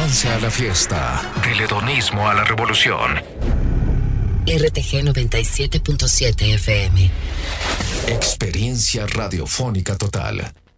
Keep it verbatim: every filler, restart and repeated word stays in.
Romance a la fiesta. Del hedonismo a la revolución. R T G noventa y siete punto siete F M. Experiencia radiofónica total.